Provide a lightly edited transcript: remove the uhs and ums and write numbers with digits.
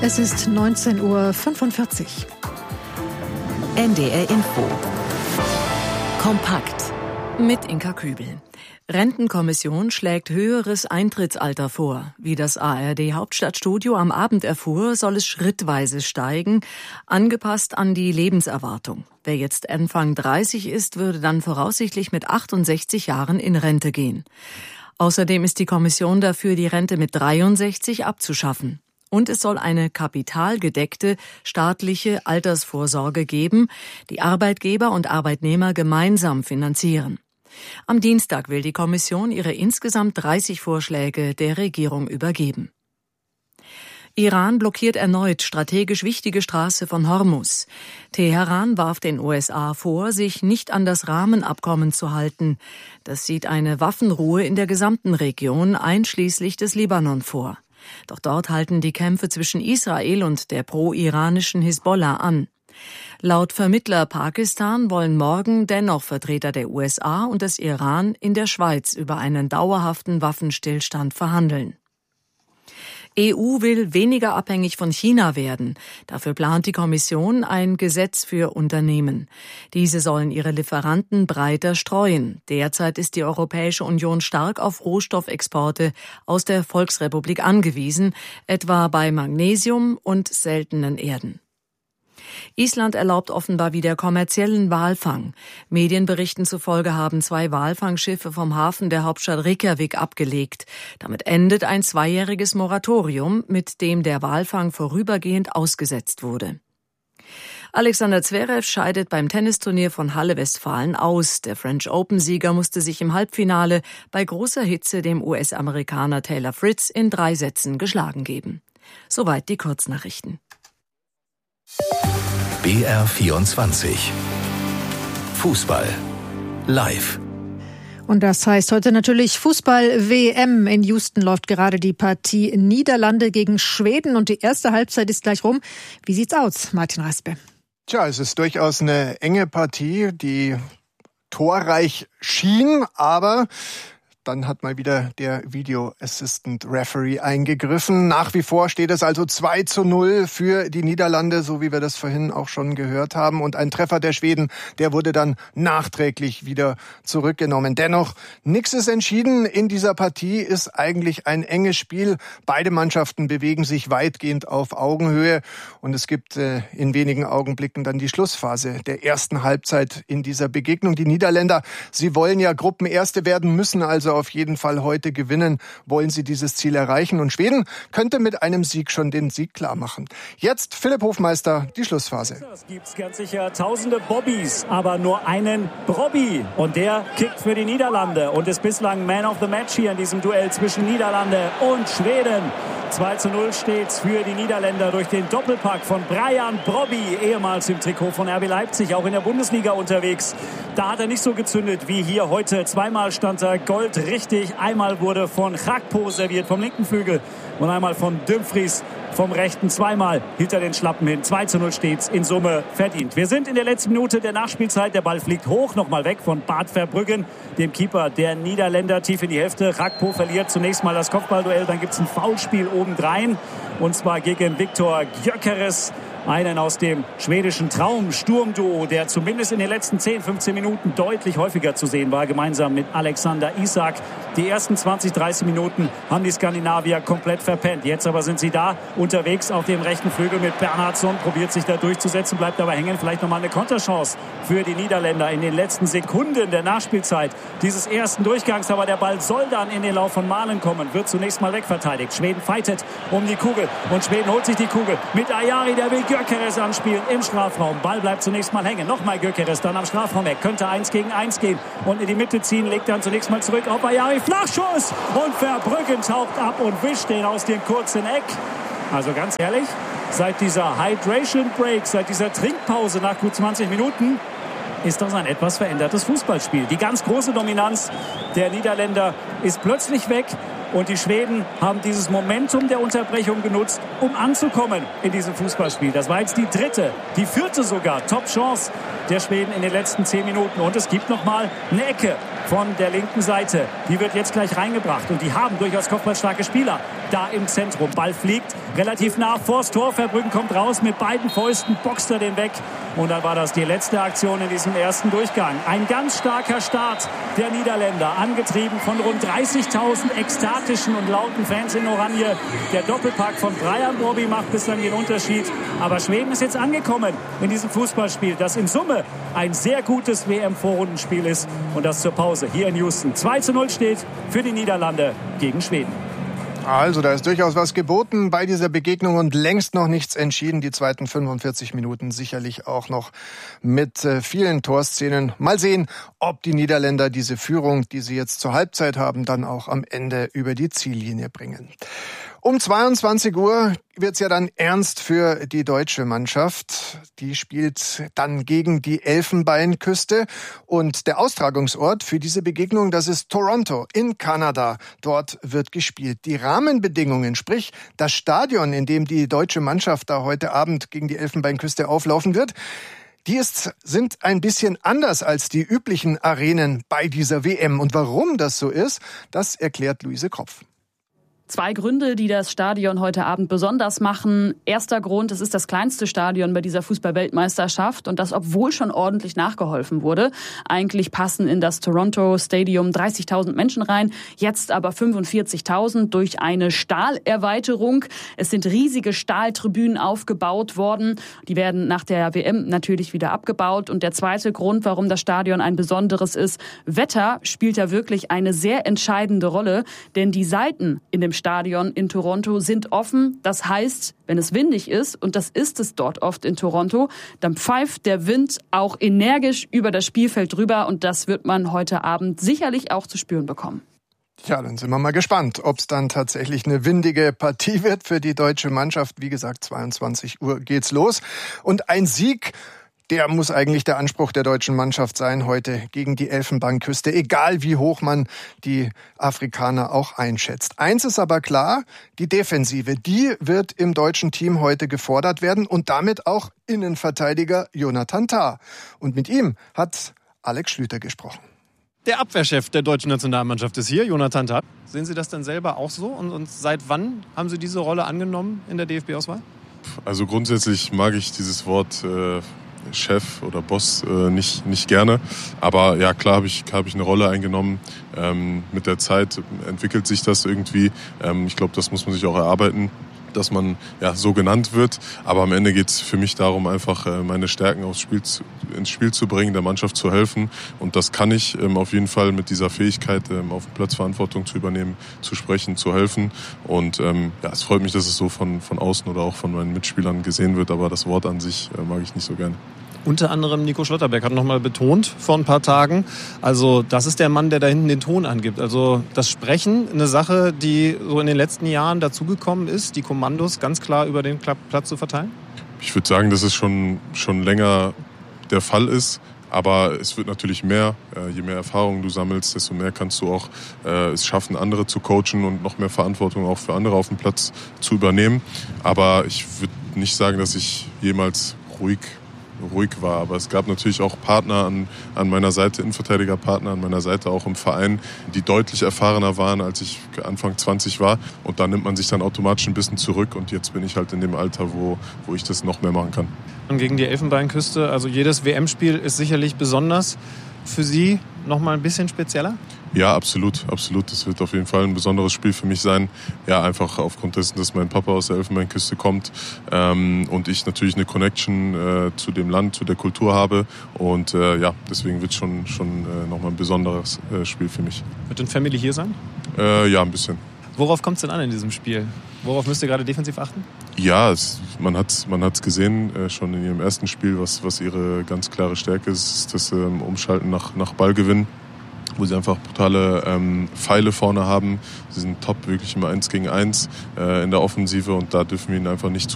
Es ist 19:45 Uhr. NDR Info. Kompakt. Mit Inka Kübel. Rentenkommission schlägt höheres Eintrittsalter vor. Wie das ARD Hauptstadtstudio am Abend erfuhr, soll es schrittweise steigen, angepasst an die Lebenserwartung. Wer jetzt Anfang 30 ist, würde dann voraussichtlich mit 68 Jahren in Rente gehen. Außerdem ist die Kommission dafür, die Rente mit 63 abzuschaffen. Und es soll eine kapitalgedeckte staatliche Altersvorsorge geben, die Arbeitgeber und Arbeitnehmer gemeinsam finanzieren. Am Dienstag will die Kommission ihre insgesamt 30 Vorschläge der Regierung übergeben. Iran blockiert erneut strategisch wichtige Straße von Hormuz. Teheran warf den USA vor, sich nicht an das Rahmenabkommen zu halten. Das sieht eine Waffenruhe in der gesamten Region, einschließlich des Libanon, vor. Doch dort halten die Kämpfe zwischen Israel und der pro-iranischen Hisbollah an. Laut Vermittler Pakistan wollen morgen dennoch Vertreter der USA und des Iran in der Schweiz über einen dauerhaften Waffenstillstand verhandeln. EU will weniger abhängig von China werden. Dafür plant die Kommission ein Gesetz für Unternehmen. Diese sollen ihre Lieferanten breiter streuen. Derzeit ist die Europäische Union stark auf Rohstoffexporte aus der Volksrepublik angewiesen, etwa bei Magnesium und seltenen Erden. Island erlaubt offenbar wieder kommerziellen Walfang. Medienberichten zufolge haben 2 Walfangschiffe vom Hafen der Hauptstadt Reykjavik abgelegt. Damit endet ein 2-jähriges Moratorium, mit dem der Walfang vorübergehend ausgesetzt wurde. Alexander Zverev scheidet beim Tennisturnier von Halle-Westfalen aus. Der French Open-Sieger musste sich im Halbfinale bei großer Hitze dem US-Amerikaner Taylor Fritz in 3 Sätzen geschlagen geben. Soweit die Kurznachrichten. BR24 Fußball live. Und das heißt heute natürlich Fußball-WM. In Houston läuft gerade die Partie Niederlande gegen Schweden und die erste Halbzeit ist gleich rum. Wie sieht's aus, Martin Raspe? Tja, es ist durchaus eine enge Partie, die torreich schien, aber dann hat mal wieder der Video Assistant Referee eingegriffen. Nach wie vor steht es also 2:0 für die Niederlande, so wie wir das vorhin auch schon gehört haben. Und ein Treffer der Schweden, der wurde dann nachträglich wieder zurückgenommen. Dennoch, nichts ist entschieden. In dieser Partie ist eigentlich ein enges Spiel. Beide Mannschaften bewegen sich weitgehend auf Augenhöhe. Und es gibt in wenigen Augenblicken dann die Schlussphase der ersten Halbzeit in dieser Begegnung. Die Niederländer, sie wollen ja Gruppenerste werden, müssen also auf jeden Fall heute gewinnen, wollen sie dieses Ziel erreichen. Und Schweden könnte mit einem Sieg schon den Sieg klar machen. Jetzt Philipp Hofmeister, die Schlussphase. Es gibt ganz sicher tausende Bobbys, aber nur einen Brobby. Und der kickt für die Niederlande und ist bislang Man of the Match hier in diesem Duell zwischen Niederlande und Schweden. 2:0 steht's für die Niederländer durch den Doppelpack von Brian Brobby, ehemals im Trikot von RB Leipzig, auch in der Bundesliga unterwegs. Da hat er nicht so gezündet wie hier heute. Zweimal stand er Gold richtig. Einmal wurde von Gakpo serviert vom linken Flügel und einmal von Dumfries vom rechten. Zweimal hielt er den Schlappen hin. 2:0 steht's in Summe verdient. Wir sind in der letzten Minute der Nachspielzeit. Der Ball fliegt hoch, nochmal weg von Bart Verbruggen, dem Keeper der Niederländer, tief in die Hälfte. Gakpo verliert zunächst mal das Kopfballduell. Dann gibt's ein Foulspiel obendrein. Und zwar gegen Viktor Gyökeres. Einen aus dem schwedischen Traum-Sturmduo, der zumindest in den letzten 10, 15 Minuten deutlich häufiger zu sehen war, gemeinsam mit Alexander Isak. Die ersten 20, 30 Minuten haben die Skandinavier komplett verpennt. Jetzt aber sind sie da unterwegs auf dem rechten Flügel mit Bernhardsson, probiert sich da durchzusetzen, bleibt aber hängen. Vielleicht nochmal eine Konterchance für die Niederländer in den letzten Sekunden der Nachspielzeit dieses ersten Durchgangs. Aber der Ball soll dann in den Lauf von Malen kommen, wird zunächst mal wegverteidigt. Schweden fightet um die Kugel und Schweden holt sich die Kugel mit Ajari, der will Gyökeres anspielen im Strafraum. Ball bleibt zunächst mal hängen. Nochmal Gyökeres, dann am Strafraum weg. Könnte 1 gegen 1 gehen und in die Mitte ziehen. Legt dann zunächst mal zurück auf Ajari. Flachschuss und Verbruggen taucht ab und wischt den aus dem kurzen Eck. Also ganz ehrlich, seit dieser Hydration Break, seit dieser Trinkpause nach gut 20 Minuten ist das ein etwas verändertes Fußballspiel. Die ganz große Dominanz der Niederländer ist plötzlich weg. Und die Schweden haben dieses Momentum der Unterbrechung genutzt, um anzukommen in diesem Fußballspiel. Das war jetzt die dritte, die vierte sogar Top-Chance der Schweden in den letzten 10 Minuten. Und es gibt nochmal eine Ecke von der linken Seite. Die wird jetzt gleich reingebracht. Und die haben durchaus kopfballstarke Spieler. da im Zentrum. Ball fliegt relativ nah vors Tor. Verbruggen kommt raus mit beiden Fäusten, boxt er den weg. Und dann war das die letzte Aktion in diesem ersten Durchgang. Ein ganz starker Start der Niederländer, angetrieben von rund 30.000 ekstatischen und lauten Fans in Oranje. Der Doppelpack von Bryan Brobby macht bislang den Unterschied. Aber Schweden ist jetzt angekommen in diesem Fußballspiel, das in Summe ein sehr gutes WM-Vorrundenspiel ist. Und das zur Pause hier in Houston. 2:0 steht für die Niederlande gegen Schweden. Also da ist durchaus was geboten bei dieser Begegnung und längst noch nichts entschieden. Die zweiten 45 Minuten sicherlich auch noch mit vielen Torszenen. Mal sehen, ob die Niederländer diese Führung, die sie jetzt zur Halbzeit haben, dann auch am Ende über die Ziellinie bringen. Um 22 Uhr wird's ja dann ernst für die deutsche Mannschaft. Die spielt dann gegen die Elfenbeinküste. Und der Austragungsort für diese Begegnung, das ist Toronto in Kanada. Dort wird gespielt. Die Rahmenbedingungen, sprich das Stadion, in dem die deutsche Mannschaft da heute Abend gegen die Elfenbeinküste auflaufen wird, sind ein bisschen anders als die üblichen Arenen bei dieser WM. Und warum das so ist, das erklärt Luise Kropf. 2 Gründe, die das Stadion heute Abend besonders machen. Erster Grund, es ist das kleinste Stadion bei dieser Fußball-Weltmeisterschaft und das, obwohl schon ordentlich nachgeholfen wurde. Eigentlich passen in das Toronto Stadium 30.000 Menschen rein, jetzt aber 45.000 durch eine Stahlerweiterung. Es sind riesige Stahltribünen aufgebaut worden. Die werden nach der WM natürlich wieder abgebaut. Und der zweite Grund, warum das Stadion ein besonderes ist, Wetter spielt da wirklich eine sehr entscheidende Rolle, denn die Seiten in dem Stadion in Toronto sind offen. Das heißt, wenn es windig ist, und das ist es dort oft in Toronto, dann pfeift der Wind auch energisch über das Spielfeld drüber und das wird man heute Abend sicherlich auch zu spüren bekommen. Ja, dann sind wir mal gespannt, ob es dann tatsächlich eine windige Partie wird für die deutsche Mannschaft. Wie gesagt, 22 Uhr geht's los. Und ein Sieg, der muss eigentlich der Anspruch der deutschen Mannschaft sein heute gegen die Elfenbeinküste, egal wie hoch man die Afrikaner auch einschätzt. Eins ist aber klar, die Defensive, die wird im deutschen Team heute gefordert werden und damit auch Innenverteidiger Jonathan Tah. Und mit ihm hat Alex Schlüter gesprochen. Der Abwehrchef der deutschen Nationalmannschaft ist hier, Jonathan Tah. Sehen Sie das denn selber auch so? Und seit wann haben Sie diese Rolle angenommen in der DFB-Auswahl? Also grundsätzlich mag ich dieses Wort Chef oder Boss nicht gerne. Aber ja, klar habe ich eine Rolle eingenommen. Mit der Zeit entwickelt sich das irgendwie. Ich glaube, das muss man sich auch erarbeiten, dass man ja so genannt wird. Aber am Ende geht es für mich darum, einfach meine Stärken ins Spiel zu bringen, der Mannschaft zu helfen. Und das kann ich auf jeden Fall mit dieser Fähigkeit, auf dem Platz Verantwortung zu übernehmen, zu sprechen, zu helfen. Und es freut mich, dass es so von außen oder auch von meinen Mitspielern gesehen wird. Aber das Wort an sich mag ich nicht so gerne. Unter anderem Nico Schlotterbeck hat nochmal betont vor ein paar Tagen, also das ist der Mann, der da hinten den Ton angibt. Also das Sprechen, eine Sache, die so in den letzten Jahren dazugekommen ist, die Kommandos ganz klar über den Platz zu verteilen? Ich würde sagen, dass es schon länger der Fall ist. Aber es wird natürlich mehr. Je mehr Erfahrung du sammelst, desto mehr kannst du auch es schaffen, andere zu coachen und noch mehr Verantwortung auch für andere auf dem Platz zu übernehmen. Aber ich würde nicht sagen, dass ich jemals ruhig war. Aber es gab natürlich auch Partner an meiner Seite, Innenverteidigerpartner an meiner Seite, auch im Verein, die deutlich erfahrener waren, als ich Anfang 20 war. Und da nimmt man sich dann automatisch ein bisschen zurück. Und jetzt bin ich halt in dem Alter, wo ich das noch mehr machen kann. Und gegen die Elfenbeinküste, also jedes WM-Spiel ist sicherlich besonders. Für Sie noch mal ein bisschen spezieller? Ja, absolut. Das wird auf jeden Fall ein besonderes Spiel für mich sein. Ja, einfach aufgrund dessen, dass mein Papa aus der Elfenbeinküste kommt und ich natürlich eine Connection zu dem Land, zu der Kultur habe. Und deswegen wird es schon noch mal ein besonderes Spiel für mich. Wird denn Family hier sein? Ja, ein bisschen. Worauf kommt es denn an in diesem Spiel? Worauf müsst ihr gerade defensiv achten? Ja, man hat's gesehen, schon in ihrem ersten Spiel, was ihre ganz klare Stärke ist, das Umschalten nach Ballgewinn, wo sie einfach brutale Pfeile vorne haben. Sie sind top, wirklich immer 1 gegen 1 in der Offensive und da dürfen wir ihnen einfach nicht